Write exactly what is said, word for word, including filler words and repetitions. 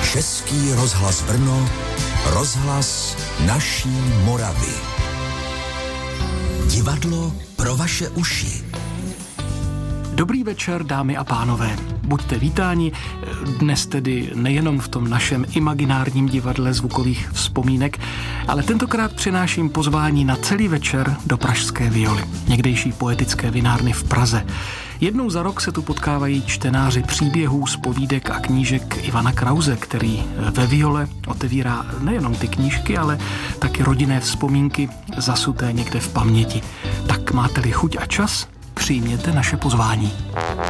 Český rozhlas Brno, rozhlas naší Moravy. Divadlo pro vaše uši. Dobrý večer, dámy a pánové. Buďte vítáni, dnes tedy nejenom v tom našem imaginárním divadle zvukových vzpomínek, ale tentokrát přináším pozvání na celý večer do Pražské Violy, někdejší poetické vinárny v Praze. Jednou za rok se tu potkávají čtenáři příběhů, zpovídek a knížek Ivana Krause, který ve Viole otevírá nejenom ty knížky, ale taky rodinné vzpomínky zasuté někde v paměti. Tak máte-li chuť a čas, přijměte naše pozvání.